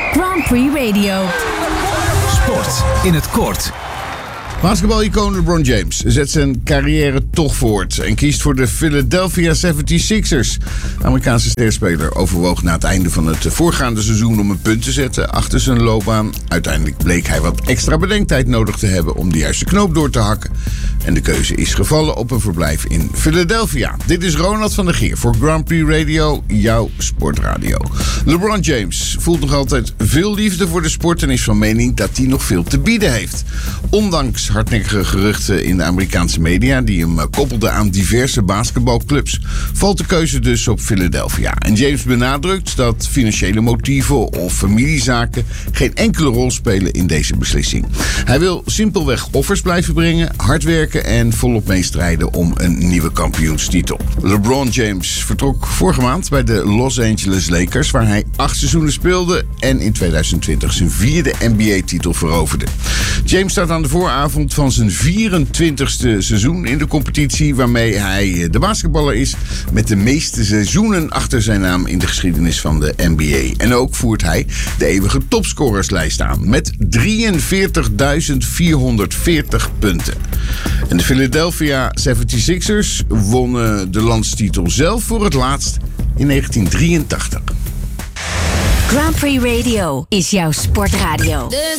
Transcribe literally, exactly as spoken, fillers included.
Grand Prix Radio. Sport in het kort. Basketbal-icoon LeBron James zet zijn carrière toch voort en kiest voor de Philadelphia zevenenzeventigers. De Amerikaanse sterspeler overwoog na het einde van het voorgaande seizoen om een punt te zetten achter zijn loopbaan. Uiteindelijk bleek hij wat extra bedenktijd nodig te hebben om de juiste knoop door te hakken. En de keuze is gevallen op een verblijf in Philadelphia. Dit is Ronald van der Geer voor Grand Prix Radio, jouw sportradio. LeBron James voelt nog altijd veel liefde voor de sport en is van mening dat hij nog veel te bieden heeft. Ondanks hardnekkige geruchten in de Amerikaanse media die hem koppelden aan diverse basketbalclubs, valt de keuze dus op Philadelphia. En James benadrukt dat financiële motieven of familiezaken geen enkele rol spelen in deze beslissing. Hij wil simpelweg offers blijven brengen, hard werken en volop meestrijden om een nieuwe kampioenstitel. LeBron James vertrok vorige maand bij de Los Angeles Lakers, waar hij acht seizoenen speelde en in tweeduizend twintig zijn vierde N B A-titel veroverde. James staat aan de vooravond van zijn vierentwintigste seizoen in de competitie, waarmee hij de basketballer is met de meeste seizoenen achter zijn naam in de geschiedenis van de N B A. En ook voert hij de eeuwige topscorerslijst aan met drieënveertigduizend vierhonderdveertig punten. En de Philadelphia zevenenzeventigers wonnen de landstitel zelf voor het laatst in negentien drieëntachtig. Grand Prix Radio is jouw sportradio.